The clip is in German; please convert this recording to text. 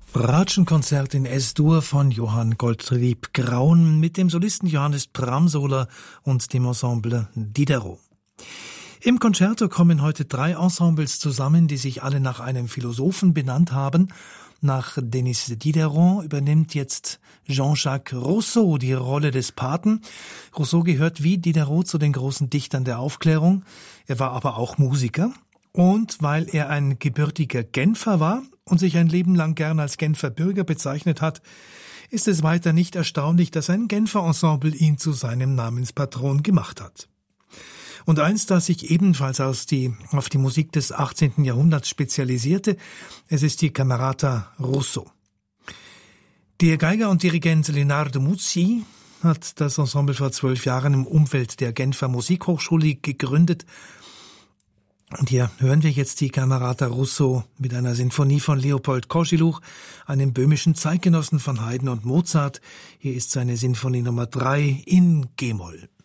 Bratschenkonzert in S-Dur von Johann Gottlieb Graun mit dem Solisten Johannes Pramsoler und dem Ensemble Diderot. Im Concerto kommen heute 3 Ensembles zusammen, die sich alle nach einem Philosophen benannt haben. Nach Denis Diderot übernimmt jetzt Jean-Jacques Rousseau die Rolle des Paten. Rousseau gehört wie Diderot zu den großen Dichtern der Aufklärung. Er war aber auch Musiker. Und weil er ein gebürtiger Genfer war und sich ein Leben lang gern als Genfer Bürger bezeichnet hat, ist es weiter nicht erstaunlich, dass ein Genfer Ensemble ihn zu seinem Namenspatron gemacht hat. Und eins, das sich ebenfalls auf die Musik des 18. Jahrhunderts spezialisierte, es ist die Camerata Russo. Der Geiger und Dirigent Leonardo Muzzi hat das Ensemble vor 12 Jahren im Umfeld der Genfer Musikhochschule gegründet. Und hier hören wir jetzt die Camerata Russo mit einer Sinfonie von Leopold Koschluch, einem böhmischen Zeitgenossen von Haydn und Mozart. Hier ist seine Sinfonie Nummer 3 in G-Moll.